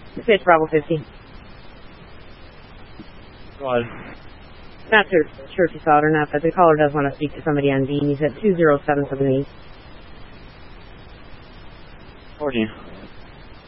Pitch Bravo 50. Go ahead. Not sure if you saw it or not, but the caller does want to speak to somebody on Dean. He's at 20778. 14.